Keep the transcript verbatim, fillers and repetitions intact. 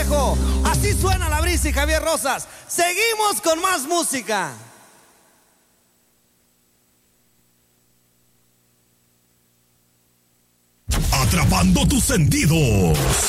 Trejo. Así suena La Brisa y Javier Rosas. Seguimos con más música. Atrapando tus sentidos.